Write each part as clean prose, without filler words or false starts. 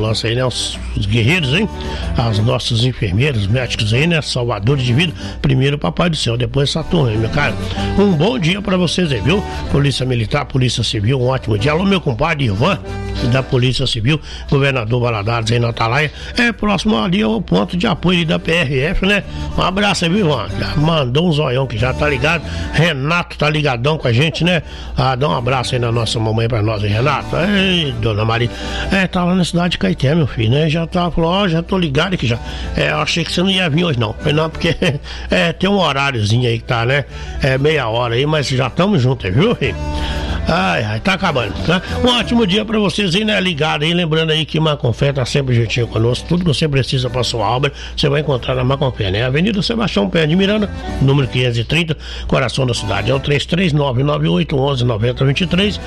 ambulância aí, né? Os guerreiros, hein? As nossas enfermeiras, médicos aí, né? Salvadores de vida. Primeiro Papai do Céu, depois Saturno, hein, meu cara? Um bom dia pra vocês aí, viu? Polícia Militar, Polícia Civil, um ótimo dia. Alô, meu compadre Ivan, da Polícia Civil, Governador Valadares aí na Atalaia. É próximo ali ao ponto de apoio da PRF, né? Um abraço aí, viu, Ivan? Já mandou um zoião que já tá ligado. Renato tá ligadão com a gente, né? Dá um abraço aí na nossa mamãe pra nós, hein, Renato? Ei, dona Maria. Tá lá na cidade de Caeté, meu filho, né? Já tá, falou, já tô ligado aqui já. Eu achei que você não ia vir hoje, não. Não, porque tem um horáriozinho aí que tá, né? Meia hora aí, mas já estamos juntos aí, viu, filho? Ai, tá acabando, tá? Um ótimo dia pra vocês aí, né? Ligado aí, lembrando aí que Maconfé tá sempre juntinho conosco. Tudo que você precisa pra sua obra, você vai encontrar na Maconfé, né? Avenida Sebastião Pé de Miranda, número 530, coração da cidade. É o 33998119023,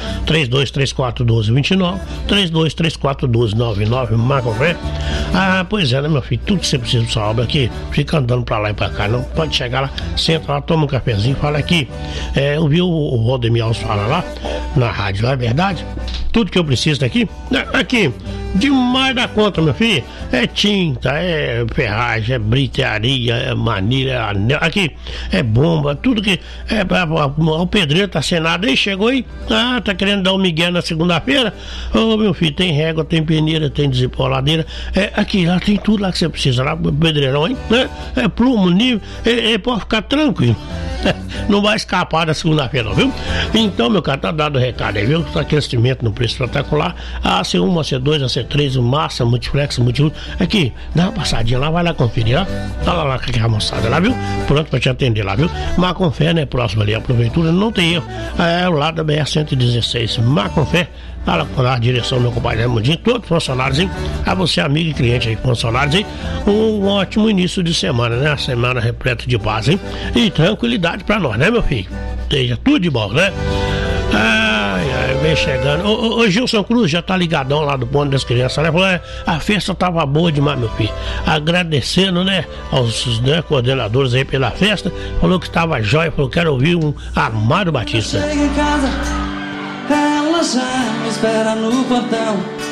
32341229, 32341299, Maconfé. Pois é, né, meu filho? Tudo que você precisa pra sua obra aqui, fica andando pra lá e pra cá, não pode chegar lá, senta lá, toma um cafezinho, fala aqui. Ouviu o Rodemir Alves falar lá na rádio, não é verdade? Tudo que eu preciso daqui, aqui, demais da conta, meu filho. É tinta, é ferragem, é britaria, é manilha, é anel, aqui, é bomba, tudo que o pedreiro tá sem nada, aí chegou aí, tá querendo dar um migué na segunda-feira. Meu filho, tem régua, tem peneira, tem desempoladeira, aqui, lá tem tudo lá que você precisa, lá, pedreirão, hein, né? Plumo, nível, pode ficar tranquilo. Não vai escapar da segunda-feira, não, viu? Então, meu cara, tá dado o recado aí, viu? Aquecimento no preço espetacular. C1, C2, C3, massa, multiflex, multiuso. Aqui, dá uma passadinha lá, vai lá conferir, ó. Tá lá com aquela moçada lá, viu? Pronto pra te atender lá, viu? Maconfé, né? Próximo ali, a prefeitura, não tem erro. O lado da BR-116. Maconfé. Tá lá com a direção do meu compadre Raimundinho, todos os funcionários, hein? A você, amigo e cliente aí, funcionários, hein? Um ótimo início de semana, né? A semana repleta de paz, hein? E tranquilidade pra nós, né, meu filho? Seja tudo de bom, né? Vem chegando. Ô Gilson Cruz já tá ligadão lá do ponto das crianças, né? Falou, a festa tava boa demais, meu filho. Agradecendo, né, aos coordenadores aí pela festa. Falou que tava jóia, falou, quero ouvir um Amado Batista. Chega em casa, ela já me espera no portão.